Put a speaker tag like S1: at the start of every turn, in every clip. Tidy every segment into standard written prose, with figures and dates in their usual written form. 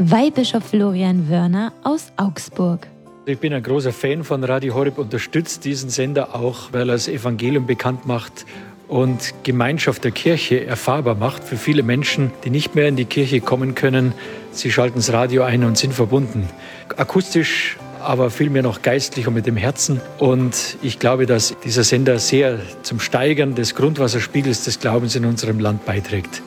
S1: Weihbischof Florian Wörner aus Augsburg.
S2: Ich bin ein großer Fan von Radio Horeb, unterstützt diesen Sender auch, weil er das Evangelium bekannt macht und Gemeinschaft der Kirche erfahrbar macht für viele Menschen, die nicht mehr in die Kirche kommen können. Sie schalten das Radio ein und sind verbunden. Akustisch, aber vielmehr noch geistlich und mit dem Herzen. Und ich glaube, dass dieser Sender sehr zum Steigern des Grundwasserspiegels des Glaubens in unserem Land beiträgt.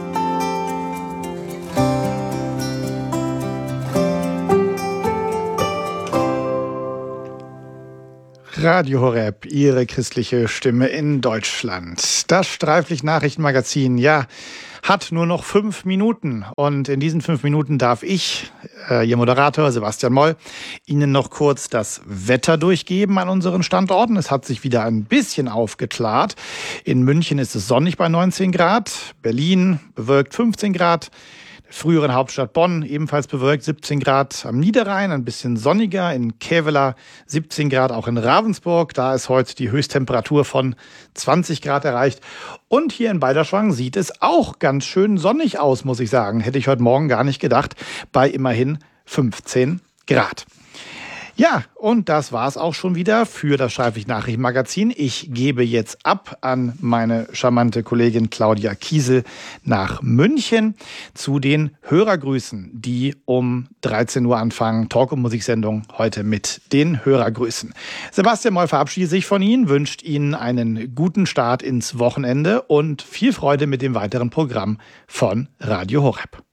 S3: Radio Horeb, Ihre christliche Stimme in Deutschland. Das Streiflicht-Nachrichtenmagazin, ja, hat nur noch 5 Minuten. Und in diesen 5 Minuten darf ich, Ihr Moderator Sebastian Moll, Ihnen noch kurz das Wetter durchgeben an unseren Standorten. Es hat sich wieder ein bisschen aufgeklärt. In München ist es sonnig bei 19 Grad, Berlin bewölkt 15 Grad. Früheren Hauptstadt Bonn ebenfalls bewölkt 17 Grad, am Niederrhein ein bisschen sonniger, in Kevela 17 Grad, auch in Ravensburg, da ist heute die Höchsttemperatur von 20 Grad erreicht. Und hier in Balderschwang sieht es auch ganz schön sonnig aus, muss ich sagen. Hätte ich heute Morgen gar nicht gedacht, bei immerhin 15 Grad. Ja, und das war's auch schon wieder für das Streiflicht-Nachrichtenmagazin. Ich gebe jetzt ab an meine charmante Kollegin Claudia Kiesel nach München zu den Hörergrüßen, die um 13 Uhr anfangen. Talk- und Musiksendung heute mit den Hörergrüßen. Sebastian Moll verabschiedet sich von Ihnen, wünscht Ihnen einen guten Start ins Wochenende und viel Freude mit dem weiteren Programm von Radio Horeb.